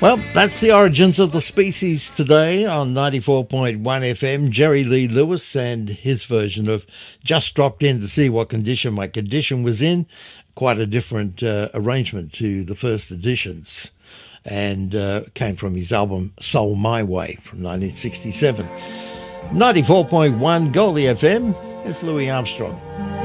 Well, that's the origins of the species today on 94.1 FM. Jerry Lee Lewis and his version of Just Dropped In to See What Condition My Condition Was In. Quite a different arrangement to the first editions, and came from his album Soul My Way from 1967. 94.1 Goldie FM. It's Louis Armstrong.